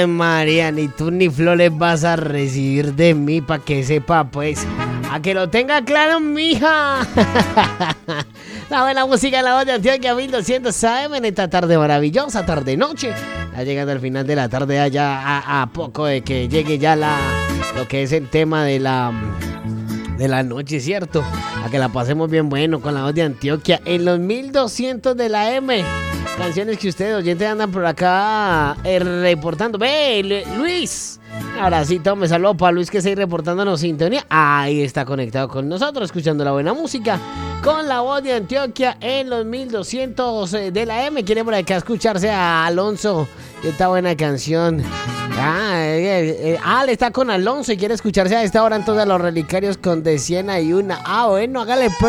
Ay, María, ni tú ni flores vas a recibir de mí, para que sepa, pues. A que lo tenga claro, mija. La buena música en la voz de Antioquia 1200 AM en esta tarde maravillosa, tarde-noche. Ya llegando al final de la tarde, allá a poco de que llegue ya lo que es el tema de la noche, ¿cierto? A que la pasemos bien bueno con la voz de Antioquia en los 1200 de la M. Canciones que ustedes, oyentes, andan por acá reportando. ¡Ve, Luis! Ahora sí, me saludo para Luis que está ahí reportándonos sintonía. Ahí está conectado con nosotros, escuchando la buena música con la voz de Antioquia en los 1200 de la M. Quiere por acá escucharse a Alonso de esta buena canción. Le está con Alonso y quiere escucharse a esta hora entonces a los Relicarios con de Siena y una. Bueno, hágale pues.